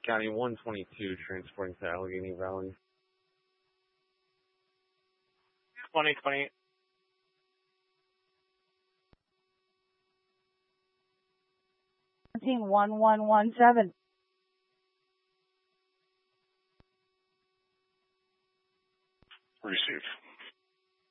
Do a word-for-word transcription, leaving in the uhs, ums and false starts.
County one twenty-two, transporting to Allegheny Valley. twenty twenty. one one one seven. Receive.